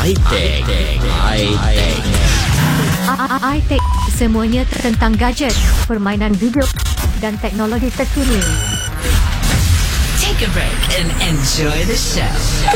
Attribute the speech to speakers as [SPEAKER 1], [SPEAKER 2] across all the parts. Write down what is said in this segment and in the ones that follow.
[SPEAKER 1] I-Tech.
[SPEAKER 2] I-Tech, semuanya tentang gadget, permainan video dan teknologi terkini.
[SPEAKER 3] Take a break and enjoy the show.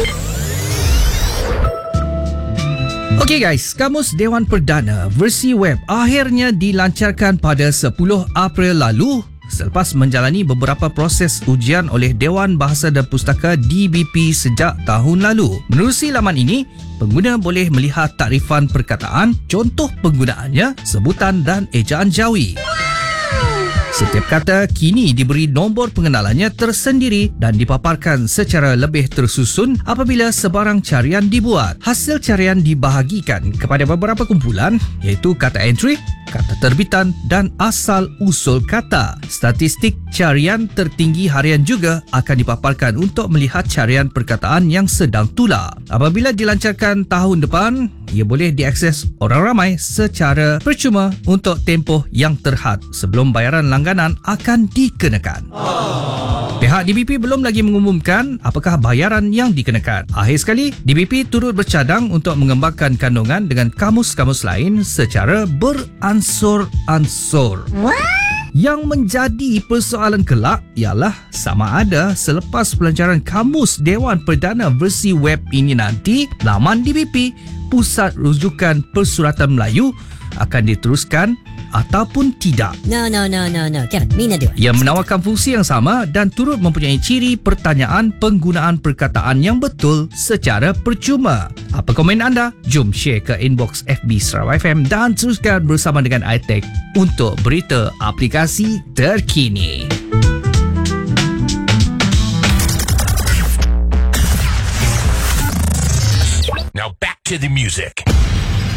[SPEAKER 4] Okey guys, Kamus Dewan Perdana versi web akhirnya dilancarkan pada 10 April lalu selepas menjalani beberapa proses ujian oleh Dewan Bahasa dan Pustaka DBP sejak tahun lalu. Menerusi laman ini, pengguna boleh melihat takrifan perkataan, contoh penggunaannya, sebutan dan ejaan Jawi. Setiap kata kini diberi nombor pengenalannya tersendiri dan dipaparkan secara lebih tersusun apabila sebarang carian dibuat. Hasil carian dibahagikan kepada beberapa kumpulan iaitu kata entry, kata terbitan dan asal usul kata. Statistik carian tertinggi harian juga akan dipaparkan untuk melihat carian perkataan yang sedang tular. Apabila dilancarkan tahun depan, ia boleh diakses orang ramai secara percuma untuk tempoh yang terhad sebelum bayaran langganan akan dikenakan. Pihak DBP belum lagi mengumumkan apakah bayaran yang dikenakan. Akhir sekali, DBP turut bercadang untuk mengembangkan kandungan dengan kamus-kamus lain secara beransur-ansur. Yang menjadi persoalan kelak ialah sama ada selepas pelancaran Kamus Dewan Perdana versi web ini nanti, laman DBP, Pusat Rujukan Persuratan Melayu, akan diteruskan ataupun tidak.
[SPEAKER 5] No. Kevin, Mina do it.
[SPEAKER 4] Ia menawarkan fungsi yang sama dan turut mempunyai ciri pertanyaan penggunaan perkataan yang betul secara percuma. Apa komen anda? Jom share ke inbox FB Sarawak FM dan teruskan bersama dengan I-Tech untuk berita aplikasi terkini.
[SPEAKER 6] Now back to the music.